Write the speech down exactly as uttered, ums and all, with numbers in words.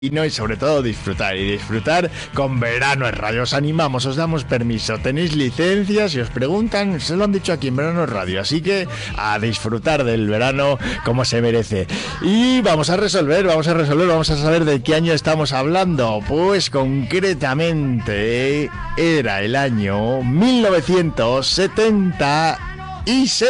Y no, y sobre todo disfrutar, y disfrutar con Verano es Radio. Os animamos, os damos permiso, tenéis licencias, si os preguntan, se lo han dicho aquí en Verano es Radio, así que a disfrutar del verano como se merece. Y vamos a resolver, vamos a resolver, vamos a saber de qué año estamos hablando. Pues concretamente era el año mil novecientos setenta y seis.